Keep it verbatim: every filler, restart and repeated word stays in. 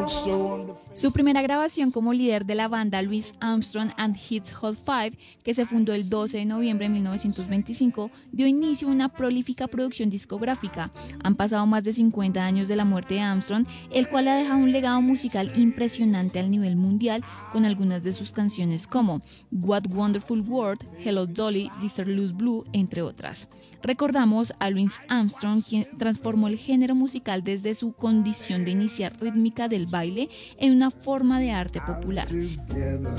Su primera grabación como líder de la banda Louis Armstrong and His Hot Five, que se fundó el doce de noviembre de mil novecientos veinticinco, dio inicio a una prolífica producción discográfica. Han pasado más de cincuenta años de la muerte de Armstrong, el cual ha dejado un legado musical impresionante al nivel mundial, con algunas de sus canciones como What Wonderful World, Hello Dolly, Sister Louise Blue, entre otras. Recordamos a Louis Armstrong, quien transformó el género musical desde su condición de iniciar rítmica del baile en una forma de arte popular.